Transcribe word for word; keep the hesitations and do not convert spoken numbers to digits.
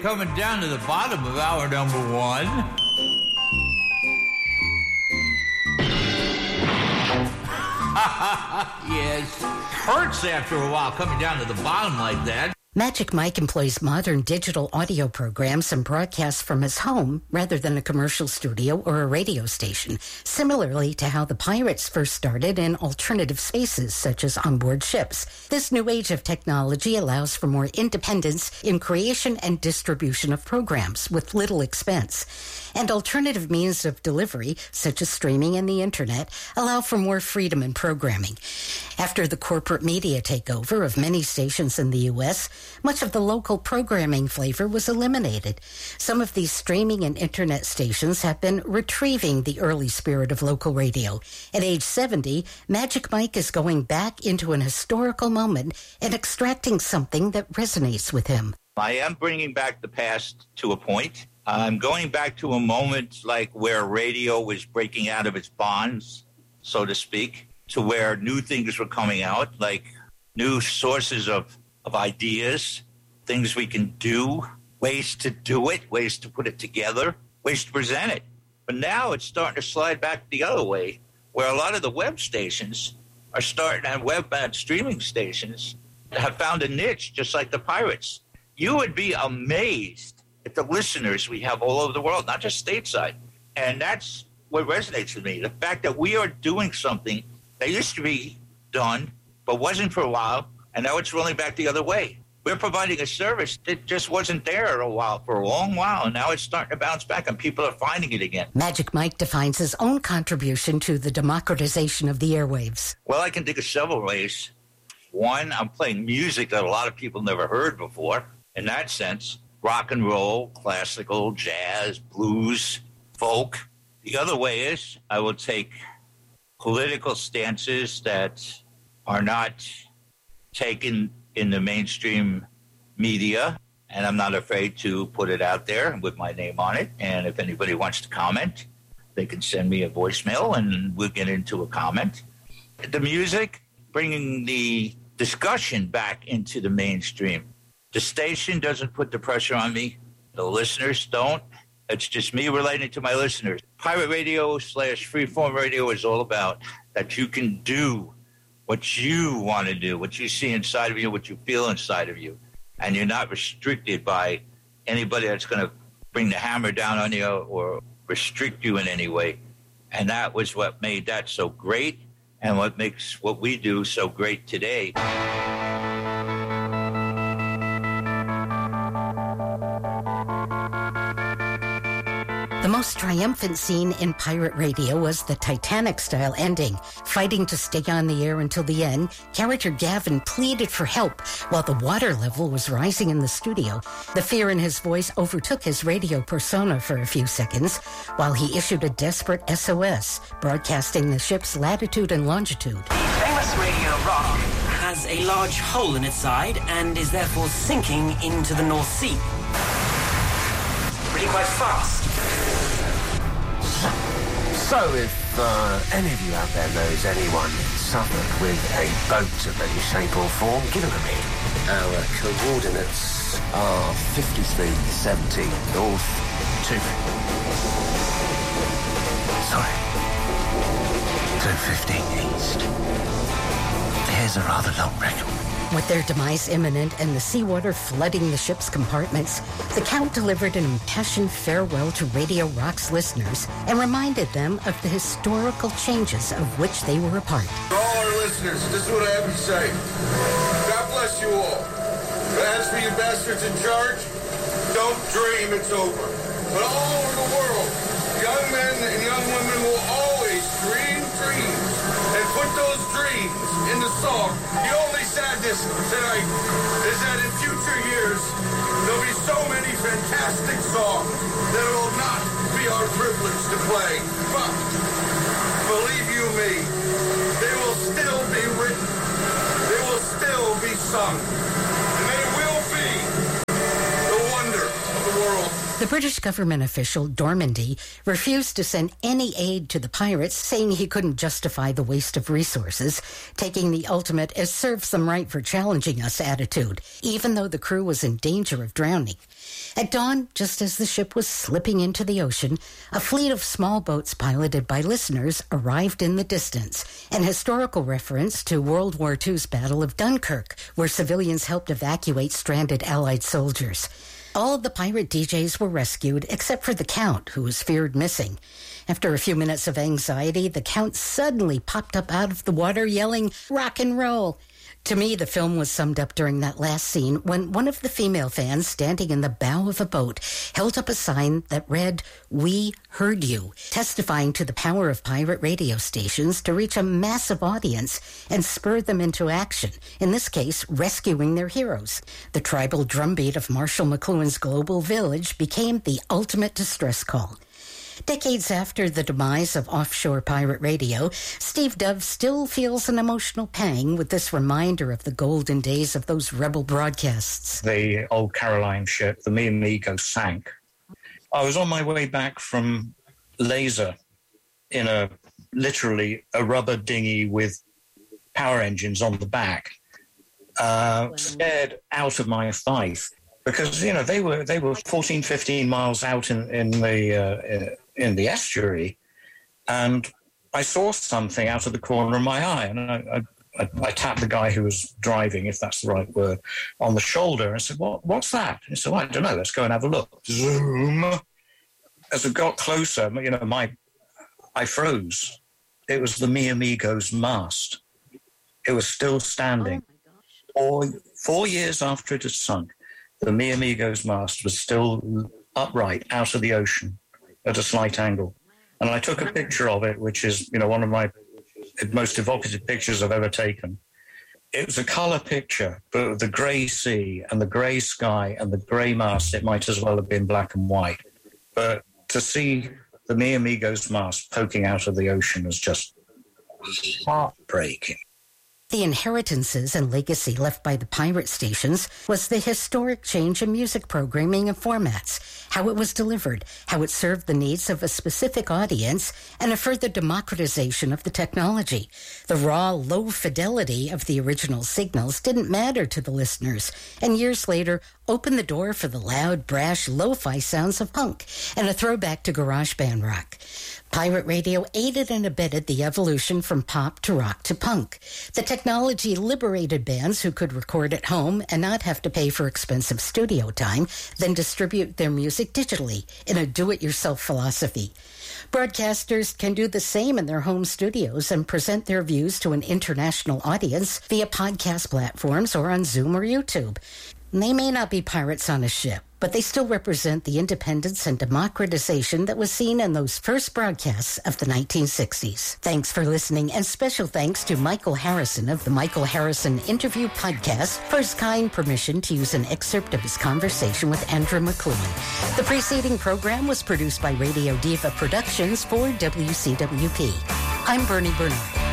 coming down to the bottom of hour number one. Yes, hurts after a while coming down to the bottom like that. Magic Mike employs modern digital audio programs and broadcasts from his home rather than a commercial studio or a radio station, similarly to how the Pirates first started in alternative spaces such as onboard ships. This new age of technology allows for more independence in creation and distribution of programs with little expense. And alternative means of delivery, such as streaming and the internet, allow for more freedom in programming. After the corporate media takeover of many stations in the U S, much of the local programming flavor was eliminated. Some of these streaming and internet stations have been retrieving the early spirit of local radio. At age seventy, Magic Mike is going back into an historical moment and extracting something that resonates with him. I am bringing back the past to a point. I'm going back to a moment like where radio was breaking out of its bonds, so to speak, to where new things were coming out, like new sources of of ideas, things we can do, ways to do it, ways to put it together, ways to present it. But now it's starting to slide back the other way, where a lot of the web stations are starting, and web and streaming stations have found a niche, just like the Pirates. You would be amazed at the listeners we have all over the world, not just stateside. And that's what resonates with me, the fact that we are doing something that used to be done, but wasn't for a while, and now it's rolling back the other way. We're providing a service that just wasn't there a while, for a long while, and now it's starting to bounce back, and people are finding it again. Magic Mike defines his own contribution to the democratization of the airwaves. Well, I can think of several ways. One, I'm playing music that a lot of people never heard before. In that sense, rock and roll, classical, jazz, blues, folk. The other way is I will take political stances that are not taken in the mainstream media, and I'm not afraid to put it out there with my name on it. And if anybody wants to comment, they can send me a voicemail and we'll get into a comment. The music, bringing the discussion back into the mainstream. The station doesn't put the pressure on me. The listeners don't. It's just me relating to my listeners. Pirate radio slash freeform radio is all about that you can do what you want to do, what you see inside of you, what you feel inside of you. And you're not restricted by anybody that's going to bring the hammer down on you or restrict you in any way. And that was what made that so great and what makes what we do so great today. The most triumphant scene in pirate radio was the Titanic-style ending. Fighting to stay on the air until the end, character Gavin pleaded for help while the water level was rising in the studio. The fear in his voice overtook his radio persona for a few seconds while he issued a desperate S O S, broadcasting the ship's latitude and longitude. The famous Radio Rock has a large hole in its side and is therefore sinking into the North Sea. Really quite fast. So if uh, any of you out there knows anyone in Suffolk with a boat of any shape or form, give them a ring. Our coordinates are fifty-three seventy north, two... Sorry. two fifteen east. Here's a rather long record. With their demise imminent and the seawater flooding the ship's compartments, the Count delivered an impassioned farewell to Radio Rock's listeners and reminded them of the historical changes of which they were a part. To all our listeners, this is what I have to say. God bless you all. But as for you bastards in charge, don't dream it's over. But all over the world, young men and young women will always dream dreams and put those dreams into song. The only sadness tonight is that in future years, there'll be so many fantastic songs that it will not be our privilege to play. But, believe you me, they will still be written. They will still be sung. And they will be the wonder of the world. The The British government official, Dormandy, refused to send any aid to the pirates, saying he couldn't justify the waste of resources, taking the ultimate "as serves them right for challenging us" attitude, even though the crew was in danger of drowning. At dawn, just as the ship was slipping into the ocean, a fleet of small boats piloted by listeners arrived in the distance, an historical reference to World War Two's Battle of Dunkirk, where civilians helped evacuate stranded Allied soldiers. All of the pirate D Js were rescued, except for the Count, who was feared missing. After a few minutes of anxiety, the Count suddenly popped up out of the water, yelling, "Rock and roll!" To me, the film was summed up during that last scene when one of the female fans standing in the bow of a boat held up a sign that read, "We heard you," testifying to the power of pirate radio stations to reach a massive audience and spur them into action, in this case, rescuing their heroes. The tribal drumbeat of Marshall McLuhan's Global Village became the ultimate distress call. Decades after the demise of offshore pirate radio, Steve Dove still feels an emotional pang with this reminder of the golden days of those rebel broadcasts. The old Caroline ship, the Me Amigo, sank. I was on my way back from Laser in a literally a rubber dinghy with power engines on the back, uh, wow. scared out of my fife. Because, you know, they were they were fourteen, fifteen miles out in, in the uh, in the estuary, and I saw something out of the corner of my eye, and I, I, I tapped the guy who was driving, if that's the right word, on the shoulder, and said, "What? What's that?" And he said, "Well, I don't know. Let's go and have a look." Zoom. As I got closer, you know, my I froze. It was the Me Amigos mast. It was still standing. Oh my gosh. Four, four years after it had sunk, the Me Amigos mast was still upright out of the ocean at a slight angle. And I took a picture of it, which is, you know, one of my most evocative pictures I've ever taken. It was a colour picture, but with the grey sea and the grey sky and the grey mast, it might as well have been black and white. But to see the Me Amigos mast poking out of the ocean was just heartbreaking. The inheritances and legacy left by the pirate stations was the historic change in music programming and formats, how it was delivered, how it served the needs of a specific audience, and a further democratization of the technology. The raw, low fidelity of the original signals didn't matter to the listeners, and years later opened the door for the loud, brash, lo-fi sounds of punk and a throwback to garage band rock. Pirate radio aided and abetted the evolution from pop to rock to punk. The technology liberated bands who could record at home and not have to pay for expensive studio time, then distribute their music digitally in a do-it-yourself philosophy. Broadcasters can do the same in their home studios and present their views to an international audience via podcast platforms or on Zoom or YouTube. They may not be pirates on a ship, but they still represent the independence and democratization that was seen in those first broadcasts of the nineteen sixties. Thanks for listening, and special thanks to Michael Harrison of the Michael Harrison Interview Podcast for his kind permission to use an excerpt of his conversation with Andrew McLuhan. The preceding program was produced by Radio Diva Productions for W C W P. I'm Bernie Bernard.